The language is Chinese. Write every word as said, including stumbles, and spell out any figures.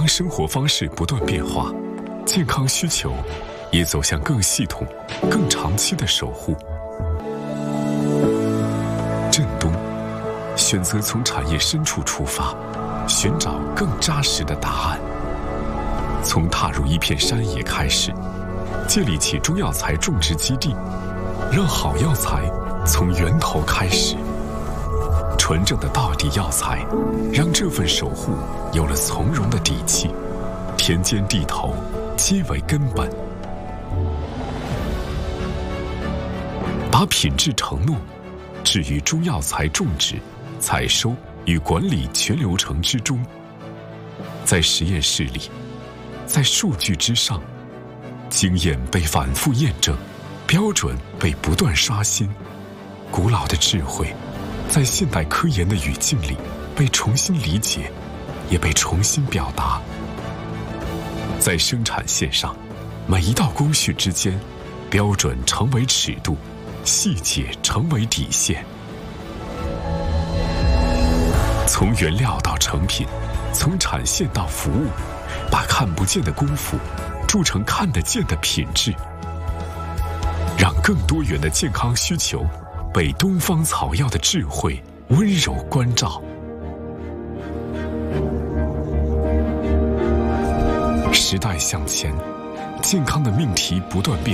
生活方式不断变化，健康需求也走向更系统、更长期的守护。振东选择从产业深处出发，寻找更扎实的答案。从踏入一片山野开始，建立起中药材种植基地，让好药材从源头开始。纯正的道地药材，让这份守护有了从容的底气。田间地头皆为根本，把品质承诺置于中药材种植、采收与管理全流程之中。在实验室里，在数据之上，经验被反复验证，标准被不断刷新，古老的智慧在现代科研的语境里被重新理解，也被重新表达。在生产线上，每一道工序之间，标准成为尺度，细节成为底线。从原料到成品，从产线到服务，把看不见的功夫铸成看得见的品质，让更多元的健康需求被东方草药的智慧温柔关照。时代向前，健康的命题不断变